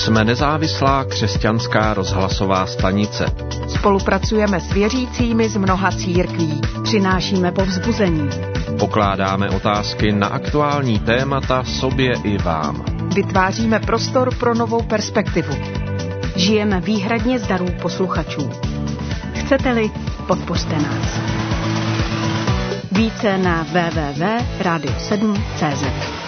Jsme nezávislá křesťanská rozhlasová stanice. Spolupracujeme s věřícími z mnoha církví. Přinášíme povzbuzení. Pokládáme otázky na aktuální témata sobě i vám. Vytváříme prostor pro novou perspektivu. Žijeme výhradně z darů posluchačů. Chcete-li, podpořte nás. Více na www.radio7.cz.